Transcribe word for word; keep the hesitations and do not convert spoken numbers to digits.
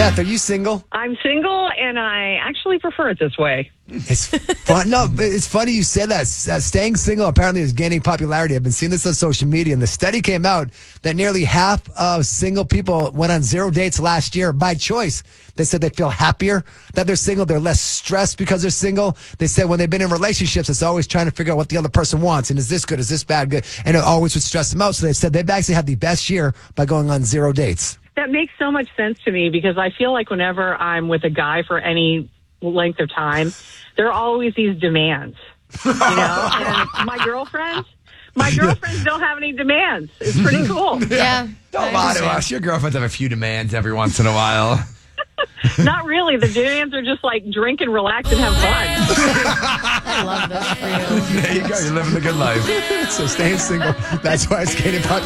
Beth, are you single? I'm single, and I actually prefer it this way. It's fun. No, but it's funny you said that. Uh, staying single apparently is gaining popularity. I've been seeing this on social media, and the study came out that nearly half of single people went on zero dates last year by choice. They said they feel happier that they're single. They're less stressed because they're single. They said when they've been in relationships, it's always trying to figure out what the other person wants. And is this good? Is this bad? Good? And it always would stress them out. So they said they've actually had the best year by going on zero dates. That makes so much sense to me because I feel like whenever I'm with a guy for any length of time, there are always these demands, you know? And my girlfriend, my girlfriends don't have any demands. It's pretty cool. Yeah. Don't lie to us. Your girlfriends have a few demands every once in a while. Not really. The demands are just like drink and relax and have fun. I love this for you. There you go. You're living the good life. So staying single, that's why it's gaining popularity.